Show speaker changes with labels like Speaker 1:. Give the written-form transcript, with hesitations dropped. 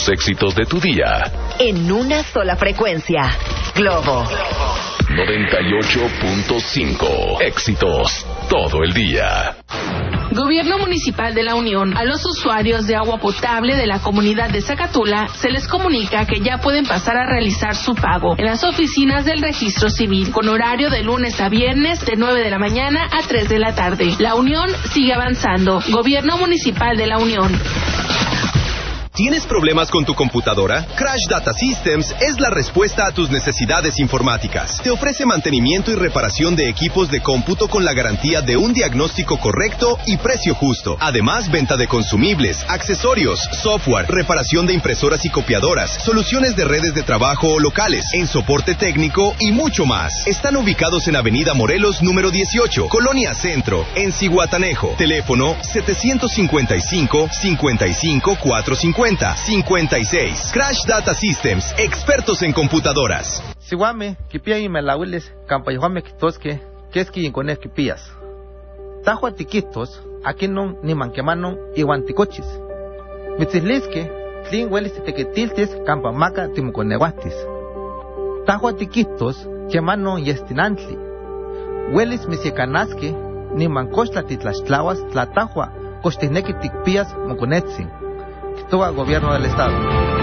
Speaker 1: los éxitos de tu día.
Speaker 2: En una sola frecuencia. Globo
Speaker 1: 98.5. Éxitos todo el día.
Speaker 3: Gobierno Municipal de la Unión. A los usuarios de agua potable de la comunidad de Zacatula se les comunica que ya pueden pasar a realizar su pago en las oficinas del Registro Civil, con horario de lunes a viernes de 9 de la mañana a 3 de la tarde. La Unión sigue avanzando. Gobierno Municipal de la Unión.
Speaker 4: ¿Tienes problemas con tu computadora? Crash Data Systems es la respuesta a tus necesidades informáticas. Te ofrece mantenimiento y reparación de equipos de cómputo con la garantía de un diagnóstico correcto y precio justo. Además, venta de consumibles, accesorios, software, reparación de impresoras y copiadoras, soluciones de redes de trabajo o locales, en soporte técnico y mucho más. Están ubicados en Avenida Morelos, número 18, Colonia Centro, en Zihuatanejo. Teléfono 755-55-450. 56. Crash Data Systems, expertos en computadoras.
Speaker 5: Siwame, kipia y melawiles, campayhuame kitoske, keski incones kipías. Tajua tiquitos, aquí no ni manquemanon iguanticochis. Mitzisliske, tlin huelis tequetiltes, campamaca timuconeguatis. Tajua tiquitos, chemano yestinantli. Huelis misiecanaske, ni mancochla titlachtlawas, tlatajua, cochtineki tikpías moconetzin. Gobierno del Estado.